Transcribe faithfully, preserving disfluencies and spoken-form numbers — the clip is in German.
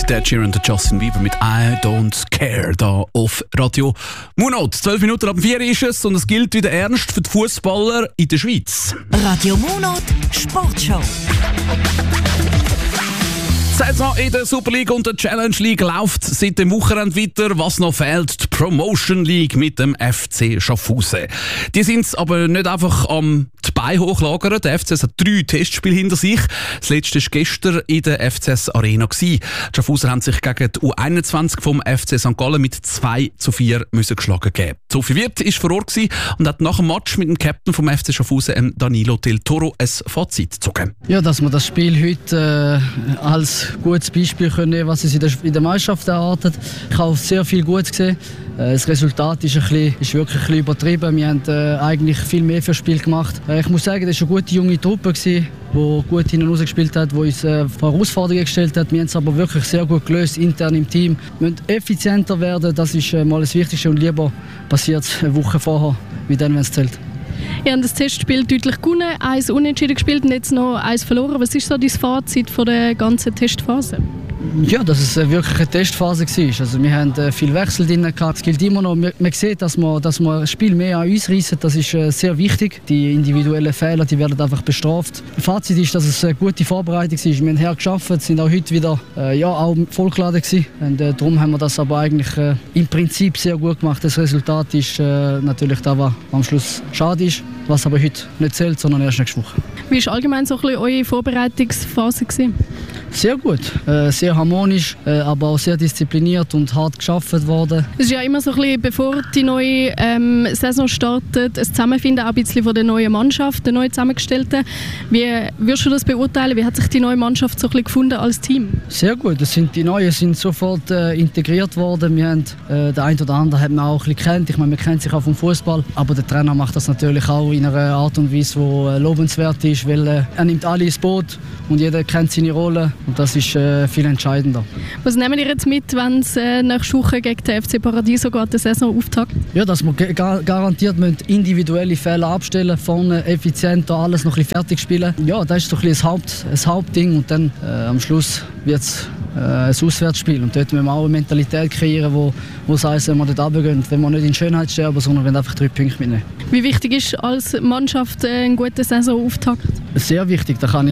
der Sheeran und Justin Bieber mit I Don't Care da auf Radio Munot. zwölf Minuten ab vier ist es und es gilt wieder ernst für die Fußballer in der Schweiz. Radio Munot Sportshow. Die Saison in der Super League und der Challenge League läuft seit dem Wochenende weiter. Was noch fehlt, die Promotion League mit dem F C Schaffhausen. Die sind aber nicht einfach am die Beine hochlagern. Der F C S hat drei Testspiele hinter sich. Das letzte war gestern in der F C S Arena. Die Schaffhauser haben sich gegen die U einundzwanzig vom F C Sankt Gallen mit zwei zu vier müssen geschlagen geben. Sophie Wirth war vor Ort und hat nach dem Match mit dem Captain vom F C Schaffhausen, Danilo Del Toro, ein Fazit gezogen. Ja, dass wir das Spiel heute äh, als gutes Beispiel können nehmen, was es in der, in der Meisterschaft erwartet. Ich habe sehr viel Gutes gesehen. Äh, das Resultat ist, ein bisschen, ist wirklich ein bisschen übertrieben. Wir haben äh, eigentlich viel mehr für das Spiel gemacht. Äh, ich muss sagen, das war eine gute junge Truppe, die gut hinten raus gespielt hat, die uns äh, vor Herausforderungen gestellt hat. Wir haben es aber wirklich sehr gut gelöst, intern im Team. Wir müssen effizienter werden, das ist äh, mal das Wichtigste und lieber passiert es eine Woche vorher, wie dann, wenn es zählt. Ihr habt das Testspiel deutlich gewonnen, eins unentschieden gespielt und jetzt noch eins verloren. Was ist so dein Fazit von der ganzen Testphase? Ja, dass es wirklich eine Testphase war. Also wir haben viel Wechsel drin gehabt. Es gilt immer noch. Man sieht, dass wir, dass wir das Spiel mehr an uns reissen. Das ist sehr wichtig. Die individuellen Fehler, die werden einfach bestraft. Fazit ist, dass es eine gute Vorbereitung war. Wir haben hart gearbeitet, sind auch heute wieder äh, ja, auch vollgeladen gewesen. Und äh, darum haben wir das aber eigentlich äh, im Prinzip sehr gut gemacht. Das Resultat ist äh, natürlich das, was am Schluss schade ist, was aber heute nicht zählt, sondern erst nächste Woche. Wie war allgemein so ein bisschen eure Vorbereitungsphase gewesen? Sehr gut, äh, sehr harmonisch, äh, aber auch sehr diszipliniert und hart gearbeitet worden. Es ist ja immer so ein bisschen, bevor die neue ähm, Saison startet, ein Zusammenfinden auch ein bisschen von der neuen Mannschaft, der neu zusammengestellten. Wie würdest du das beurteilen? Wie hat sich die neue Mannschaft so ein bisschen gefunden als Team? Sehr gut, das sind, die Neuen sind sofort äh, integriert worden. Wir haben, äh, der eine oder andere hat man auch ein bisschen kennt. Ich meine, man kennt sich auch vom Fußball, aber der Trainer macht das natürlich auch in einer Art und Weise, die äh, lobenswert ist, weil äh, er nimmt alle ins Boot und jeder kennt seine Rolle. Und das ist äh, viel entscheidender. Was nehmen ihr jetzt mit, wenn es äh, nächste Woche gegen den F C Paradiso geht, die Saison auftakt? Ja, dass wir gar garantiert individuelle Fehler abstellen, vorne effizienter alles noch ein bisschen fertig spielen. Ja, das ist so ein bisschen das, Haupt, das Hauptding und dann äh, am Schluss wird es äh, ein Auswärtsspiel. Und dort müssen wir auch eine Mentalität kreieren, wo, wo es heisst, wenn wir dort runtergehen, wenn wir nicht in Schönheit sterben, sondern wenn wir einfach drei Punkte mitnehmen. Wie wichtig ist als Mannschaft äh, ein guter Saisonauftakt? Sehr wichtig. Da kann